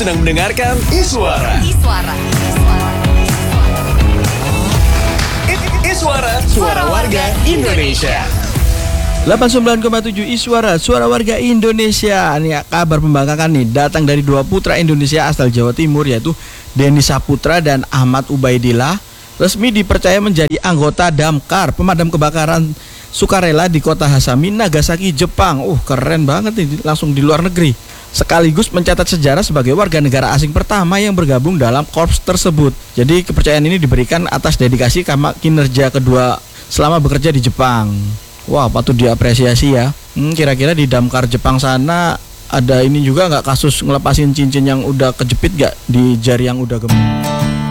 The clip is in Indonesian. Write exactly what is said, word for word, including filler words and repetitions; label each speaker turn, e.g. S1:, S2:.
S1: sedang mendengarkan Iswara.
S2: Iswara.
S1: Iswara, suara warga Indonesia.
S3: delapan puluh sembilan koma tujuh Iswara, suara warga Indonesia. Ini kabar membanggakan nih, datang dari dua putra Indonesia asal Jawa Timur, yaitu Denny Saputra dan Ahmad Ubaidillah, resmi dipercaya menjadi anggota Damkar, pemadam kebakaran sukarela di kota Hasami, Nagasaki, Jepang. Uh, keren banget nih, langsung di luar negeri. Sekaligus mencatat sejarah sebagai warga negara asing pertama yang bergabung dalam korps tersebut. Jadi kepercayaan ini diberikan atas dedikasi kinerja kedua selama bekerja di Jepang. Wah, patut diapresiasi ya. Hmm, kira-kira di Damkar Jepang sana ada ini juga nggak, kasus ngelepasin cincin yang udah kejepit nggak di jari yang udah gemuk?